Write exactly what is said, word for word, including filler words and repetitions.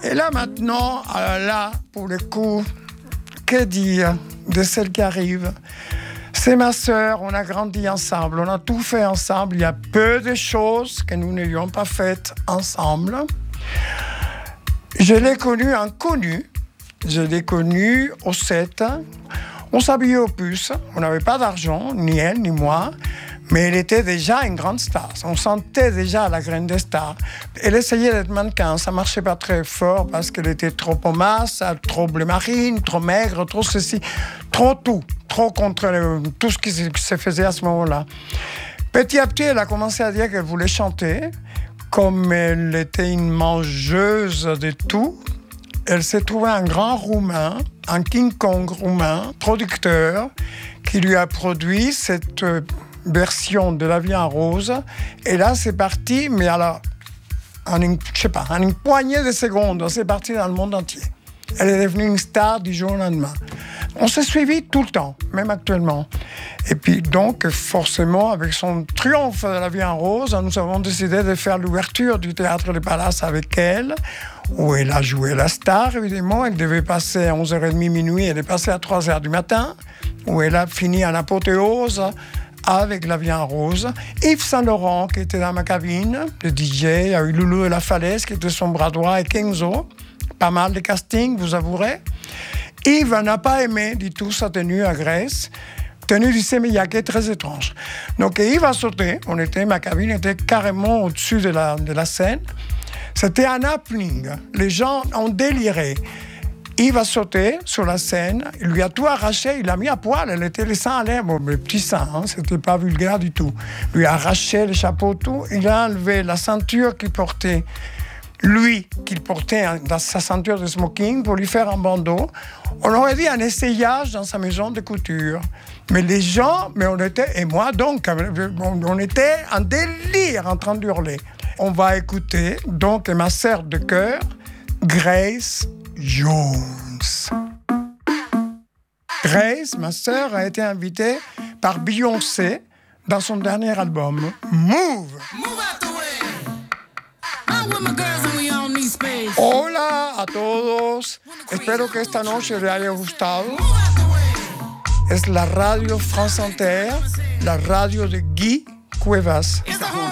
Et là maintenant, alors là, pour le coup, que dire de celle qui arrive? C'est ma sœur, on a grandi ensemble, on a tout fait ensemble. Il y a peu de choses que nous n'ayons pas faites ensemble. Je l'ai connue inconnue. Je l'ai connue au sept. On s'habillait aux puces. On n'avait pas d'argent, ni elle, ni moi. Mais elle était déjà une grande star. On sentait déjà la graine de star. Elle essayait d'être mannequin. Ça ne marchait pas très fort parce qu'elle était trop en masse, trop bleu marine, trop maigre, trop ceci, trop tout. Trop contre le, tout ce qui se, se faisait à ce moment-là. Petit à petit, elle a commencé à dire qu'elle voulait chanter. Comme elle était une mangeuse de tout, elle s'est trouvée un grand Roumain, un King Kong roumain, producteur, qui lui a produit cette version de La Vie en Rose. Et là, c'est parti, mais alors, en une, je sais pas, en une poignée de secondes, c'est parti dans le monde entier. Elle est devenue une star du jour au lendemain. On s'est suivis tout le temps, même actuellement. Et puis donc, forcément, avec son triomphe de La Vie en Rose, nous avons décidé de faire l'ouverture du Théâtre des Palaces avec elle, où elle a joué la star, évidemment. Elle devait passer à onze heures trente, minuit, elle est passée à trois heures du matin, où elle a fini en apothéose avec La Vie en Rose. Yves Saint-Laurent, qui était dans ma cabine, le D J, il y a eu Loulou et la Falaise, qui était son bras droit, et Kenzo. Pas mal de casting, vous avouerez. Yves n'a pas aimé du tout sa tenue à Grèce, tenue du sémillac, très étrange. Donc Yves a sauté, on était, ma cabine était carrément au-dessus de la, de la scène. C'était un happening, les gens ont déliré. Yves a sauté sur la scène, il lui a tout arraché, il l'a mis à poil, elle était les seins à l'air, bon, les petits seins, hein, c'était pas vulgaire du tout. Il lui a arraché le chapeau, tout, il a enlevé la ceinture qu'il portait. Lui, qu'il portait dans sa ceinture de smoking pour lui faire un bandeau. On aurait dit un essayage dans sa maison de couture. Mais les gens, mais on était, et moi donc, on était en délire en train d'hurler. On va écouter donc ma sœur de cœur, Grace Jones. Grace, ma sœur, a été invitée par Beyoncé dans son dernier album, Move. Hola a todos, espero que esta noche les haya gustado. Es la radio France Inter, la radio de Guy Cuevas.